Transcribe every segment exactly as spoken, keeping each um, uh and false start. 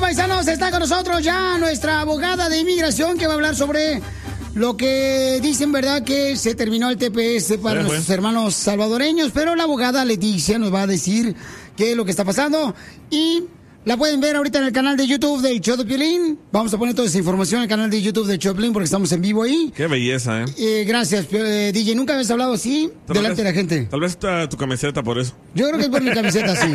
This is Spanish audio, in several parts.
paisanos, está con nosotros ya nuestra abogada de inmigración que va a hablar sobre lo que dicen, ¿verdad? Que se terminó el T P S para Bueno, nuestros bueno. hermanos salvadoreños, pero la abogada Leticia nos va a decir qué es lo que está pasando y la pueden ver ahorita en el canal de YouTube del Show de Piolín. Vamos a poner toda esa información en el canal de YouTube del Show de Piolín porque estamos en vivo ahí. Qué belleza, ¿eh? Eh, gracias, eh, D J. Nunca habías hablado así Tal delante vez- de la gente. Tal vez está tu camiseta por eso. Yo creo que es por mi camiseta, sí.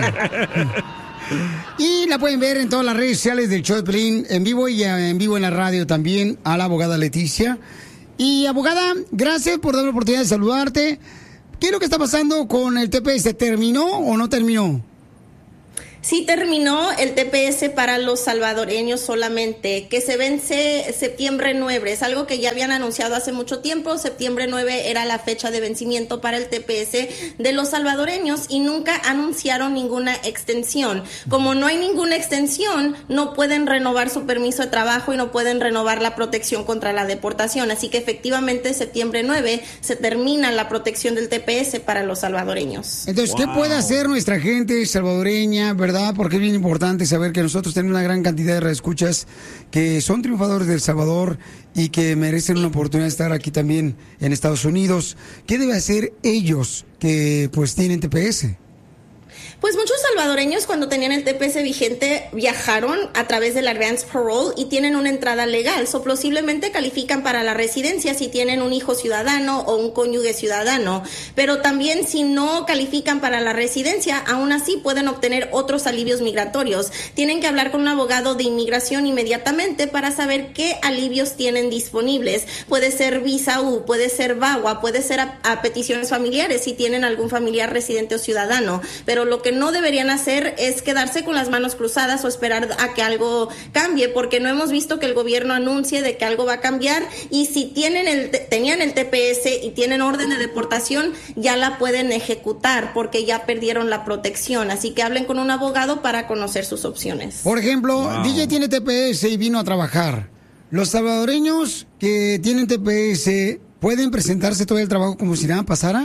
Y la pueden ver en todas las redes sociales del Show de Piolín, en vivo y eh, en vivo en la radio también, a la abogada Leticia. Y abogada, gracias por darme la oportunidad de saludarte. ¿Qué es lo que está pasando con el T P S? ¿Terminó o no terminó? Sí terminó el T P S para los salvadoreños solamente, que se vence septiembre nueve. Es algo que ya habían anunciado hace mucho tiempo. Septiembre nueve era la fecha de vencimiento para el T P S de los salvadoreños y nunca anunciaron ninguna extensión. Como no hay ninguna extensión, no pueden renovar su permiso de trabajo y no pueden renovar la protección contra la deportación. Así que efectivamente septiembre nueve se termina la protección del T P S para los salvadoreños. Entonces, ¿qué puede hacer nuestra gente salvadoreña, verdad? Porque es bien importante saber que nosotros tenemos una gran cantidad de reescuchas que son triunfadores de El Salvador y que merecen una oportunidad de estar aquí también en Estados Unidos. ¿Qué debe hacer ellos que pues tienen T P S? Pues muchos salvadoreños cuando tenían el T P S vigente viajaron a través del Advance Parole y tienen una entrada legal, so posiblemente califican para la residencia si tienen un hijo ciudadano o un cónyuge ciudadano, pero también si no califican para la residencia, aún así pueden obtener otros alivios migratorios. Tienen que hablar con un abogado de inmigración inmediatamente para saber qué alivios tienen disponibles. Puede ser visa U, puede ser VAWA, puede ser a, a peticiones familiares si tienen algún familiar residente o ciudadano, pero lo que no deberían hacer es quedarse con las manos cruzadas o esperar a que algo cambie, porque no hemos visto que el gobierno anuncie de que algo va a cambiar, y si tienen el, tenían el T P S y tienen orden de deportación, ya la pueden ejecutar porque ya perdieron la protección. Así que hablen con un abogado para conocer sus opciones. Por ejemplo, Wow. D J tiene T P S y vino a trabajar. ¿Los salvadoreños que tienen T P S pueden presentarse todo el trabajo como si nada pasara?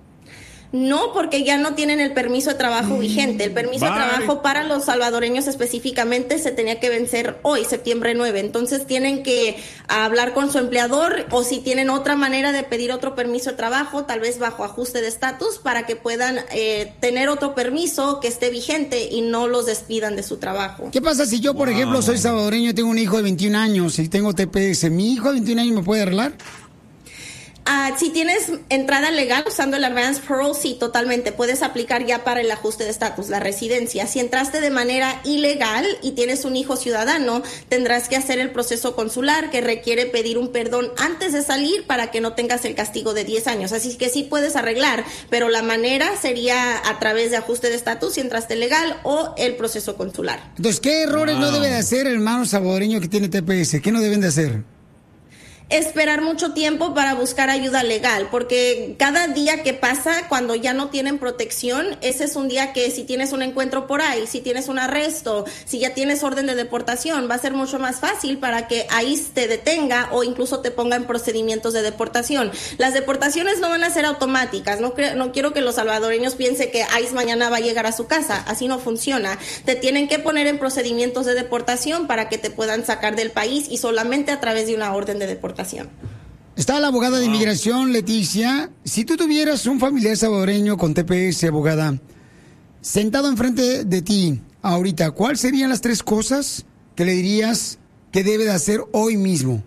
No, porque ya no tienen el permiso de trabajo vigente. El permiso Bye. de trabajo para los salvadoreños específicamente se tenía que vencer hoy, septiembre nueve. Entonces tienen que hablar con su empleador, o si tienen otra manera de pedir otro permiso de trabajo, tal vez bajo ajuste de estatus, para que puedan eh, tener otro permiso que esté vigente y no los despidan de su trabajo. ¿Qué pasa si yo, por Wow. ejemplo, soy salvadoreño y tengo un hijo de veintiún años y tengo T P S? ¿Mi hijo de veintiún años me puede arreglar? Ah, si tienes entrada legal usando el Advance Parole, sí, totalmente. Puedes aplicar ya para el ajuste de estatus, la residencia. Si entraste de manera ilegal y tienes un hijo ciudadano, tendrás que hacer el proceso consular, que requiere pedir un perdón antes de salir para que no tengas el castigo de diez años. Así que sí puedes arreglar, pero la manera sería a través de ajuste de estatus si entraste legal, o el proceso consular. Entonces, ¿qué errores Wow. no debe de hacer el hermano salvadoreño que tiene T P S? ¿Qué no deben de hacer? Esperar mucho tiempo para buscar ayuda legal, porque cada día que pasa cuando ya no tienen protección, ese es un día que si tienes un encuentro por ahí, si tienes un arresto, si ya tienes orden de deportación, va a ser mucho más fácil para que ICE te detenga o incluso te ponga en procedimientos de deportación. Las deportaciones no van a ser automáticas, no, cre- no quiero que los salvadoreños piensen que ICE mañana va a llegar a su casa, así no funciona. Te tienen que poner en procedimientos de deportación para que te puedan sacar del país, y solamente a través de una orden de deportación. Está la abogada de inmigración, Leticia. Si tú tuvieras un familiar salvadoreño con T P S, abogada, sentado enfrente de ti ahorita, ¿cuáles serían las tres cosas que le dirías que debe de hacer hoy mismo?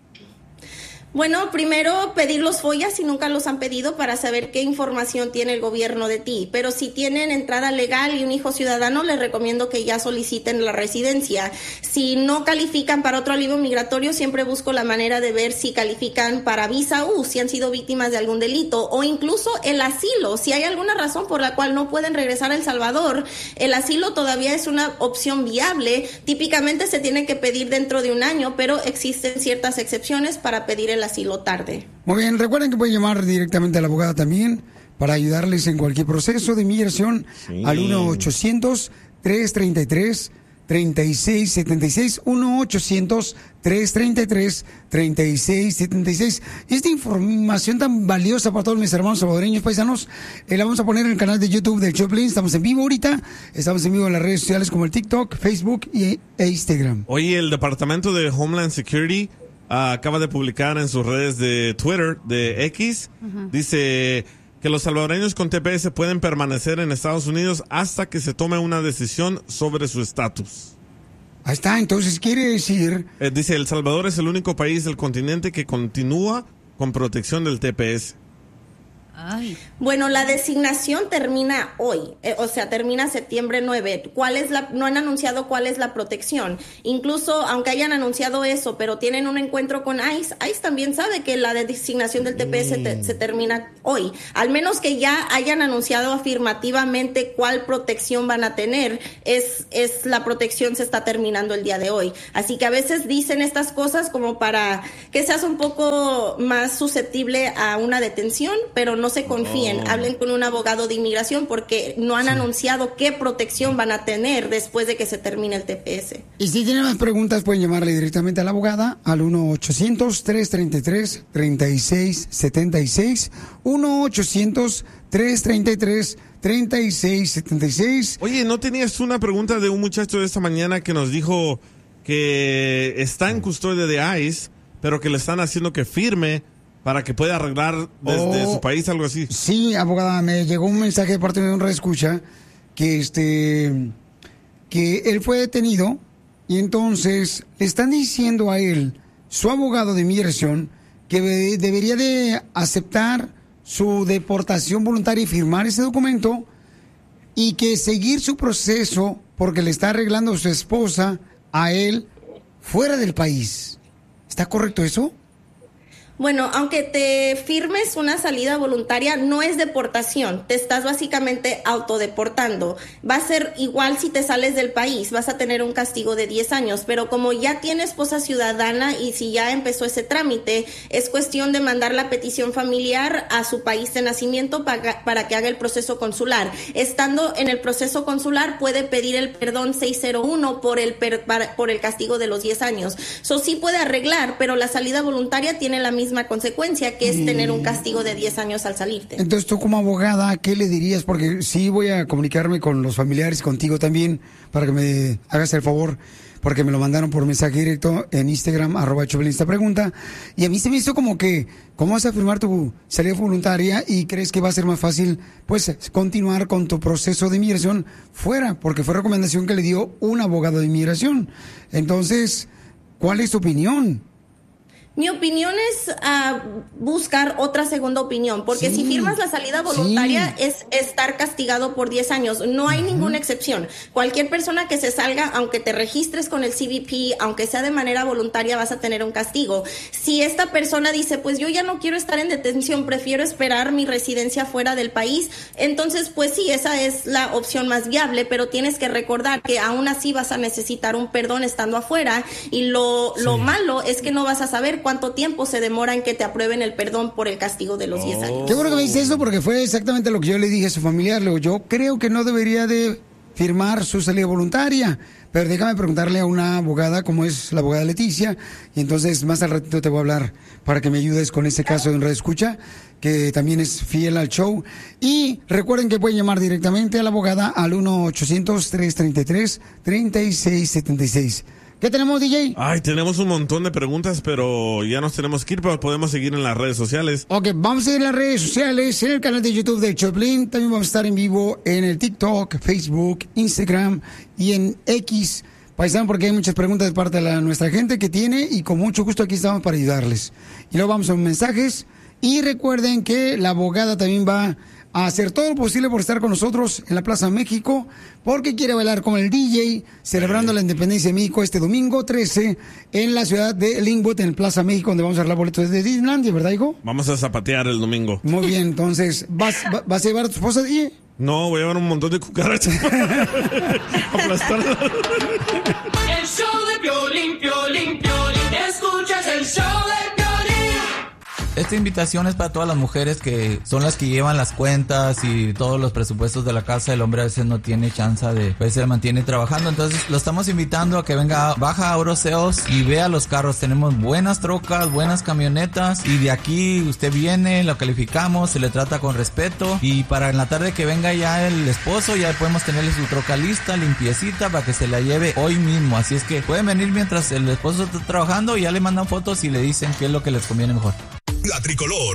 Bueno, primero pedir los follas si nunca los han pedido, para saber qué información tiene el gobierno de ti. Pero si tienen entrada legal y un hijo ciudadano, les recomiendo que ya soliciten la residencia. Si no califican para otro alivio migratorio, siempre busco la manera de ver si califican para visa U, si han sido víctimas de algún delito, o incluso el asilo. Si hay alguna razón por la cual no pueden regresar a El Salvador, el asilo todavía es una opción viable. Típicamente se tiene que pedir dentro de un año, pero existen ciertas excepciones para pedir el asilo tarde. Muy bien, recuerden que pueden llamar directamente a la abogada también para ayudarles en cualquier proceso de inmigración Sí. al uno ochocientos, tres treinta y tres, treinta y seis setenta y seis, uno ochocientos tres treinta y tres treinta y seis setenta y seis. Esta información tan valiosa para todos mis hermanos salvadoreños paisanos, eh, la vamos a poner en el canal de YouTube del Choplin. Estamos en vivo ahorita, estamos en vivo en las redes sociales como el TikTok, Facebook y, e Instagram. Oye, el Departamento de Homeland Security uh, acaba de publicar en sus redes de Twitter, de X, uh-huh. dice que los salvadoreños con T P S pueden permanecer en Estados Unidos hasta que se tome una decisión sobre su estatus. Ahí está, entonces quiere decir... Eh, dice, El Salvador es el único país del continente que continúa con protección del T P S. Ay. Bueno, la designación termina hoy, eh, o sea, termina septiembre nueve. ¿Cuál es la, no han anunciado cuál es la protección. Incluso, aunque hayan anunciado eso, pero tienen un encuentro con ICE, ICE también sabe que la designación del T P S mm. te, se termina hoy. Al menos que ya hayan anunciado afirmativamente cuál protección van a tener, es, es la protección se está terminando el día de hoy. Así que a veces dicen estas cosas como para que seas un poco más susceptible a una detención, pero no se confíen, oh. hablen con un abogado de inmigración porque no han sí. anunciado qué protección van a tener después de que se termine el T P S. Y si tienen más preguntas pueden llamarle directamente a la abogada al uno ochocientos tres treinta y tres treinta y seis setenta y seis, uno ochocientos tres treinta y tres treinta y seis setenta y seis. Oye, ¿no tenías una pregunta de un muchacho de esta mañana que nos dijo que está en custodia de ICE, pero que le están haciendo que firme para que pueda arreglar desde oh, su país, algo así? Sí, abogada, me llegó un mensaje de parte de un reescucha que este que él fue detenido y entonces le están diciendo a él, su abogado de inmigración, que debería de aceptar su deportación voluntaria y firmar ese documento y que seguir su proceso porque le está arreglando a su esposa a él fuera del país. ¿Está correcto eso? Bueno, aunque te firmes una salida voluntaria, no es deportación. Te estás básicamente autodeportando. Va a ser igual si te sales del país. Vas a tener un castigo de diez años. Pero como ya tiene esposa ciudadana y si ya empezó ese trámite, es cuestión de mandar la petición familiar a su país de nacimiento para, para que haga el proceso consular. Estando en el proceso consular, puede pedir el perdón seiscientos uno por el, per, para, por el castigo de los diez años. Eso sí puede arreglar, pero la salida voluntaria tiene la misma consecuencia, que es tener un castigo de diez años al salirte. Entonces, tú como abogada, ¿qué le dirías? Porque sí voy a comunicarme con los familiares, contigo también, para que me hagas el favor, porque me lo mandaron por mensaje directo en Instagram, arroba Choplin esta pregunta, y a mí se me hizo como que, ¿cómo vas a firmar tu salida voluntaria y crees que va a ser más fácil, pues, continuar con tu proceso de inmigración fuera? Porque fue recomendación que le dio un abogado de inmigración. Entonces, ¿cuál es tu opinión? Mi opinión es uh, buscar otra segunda opinión, porque sí, si firmas la salida voluntaria sí. es estar castigado por diez años. No hay uh-huh. ninguna excepción. Cualquier persona que se salga, aunque te registres con el C B P, aunque sea de manera voluntaria, vas a tener un castigo. Si esta persona dice, pues yo ya no quiero estar en detención, prefiero esperar mi residencia fuera del país, entonces pues sí, esa es la opción más viable, pero tienes que recordar que aún así vas a necesitar un perdón estando afuera, y lo, sí. lo malo es que no vas a saber cuánto tiempo se demora en que te aprueben el perdón por el castigo de los diez oh. años. Qué bueno que me dice eso, porque fue exactamente lo que yo le dije a su familiar. Luego, yo creo que no debería de firmar su salida voluntaria, pero déjame preguntarle a una abogada, como es la abogada Leticia, y entonces más al ratito te voy a hablar para que me ayudes con ese caso de un radioescucha, que también es fiel al show. Y recuerden que pueden llamar directamente a la abogada al uno ochocientos tres treinta y tres treinta y seis setenta y seis. ¿Qué tenemos, D J? Ay, tenemos un montón de preguntas, pero ya nos tenemos que ir, pero podemos seguir en las redes sociales. Ok, vamos a seguir en las redes sociales, en el canal de YouTube de Choplin. También vamos a estar en vivo en el TikTok, Facebook, Instagram y en X. Paisano, porque hay muchas preguntas de parte de la, nuestra gente que tiene, y con mucho gusto aquí estamos para ayudarles. Y luego vamos a los mensajes. Y recuerden que la abogada también va a hacer todo lo posible por estar con nosotros en la Plaza México, porque quiere bailar con el D J, celebrando la independencia de México este domingo trece en la ciudad de Linwood, en Plaza México, donde vamos a arreglar boletos de Disneylandia, ¿verdad, hijo? Vamos a zapatear el domingo. Muy bien, entonces, ¿vas, vas a llevar a tu esposa, D J? No, voy a llevar un montón de cucarachas. Aplastarlas. El show de Piolín, Piolín, Piolín. Escuchas el show de Piolín. Esta invitación es para todas las mujeres que son las que llevan las cuentas y todos los presupuestos de la casa. El hombre a veces no tiene chance de, pues se mantiene trabajando. Entonces lo estamos invitando a que venga, baja a Auroseos y vea los carros. Tenemos buenas trocas, buenas camionetas y de aquí usted viene, lo calificamos, se le trata con respeto y para en la tarde que venga ya el esposo, ya podemos tenerle su troca lista, limpiecita para que se la lleve hoy mismo. Así es que pueden venir mientras el esposo está trabajando y ya le mandan fotos y le dicen qué es lo que les conviene mejor. La Tricolor.